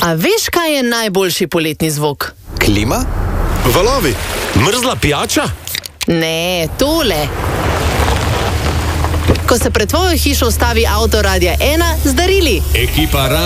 A veš, kaj je najboljši poletni zvok? Klima? Valovi? Mrzla pijača? Ne, tole. Ko se pred tvojo hišo ustavi avto Radia 1 z darili. Ekipa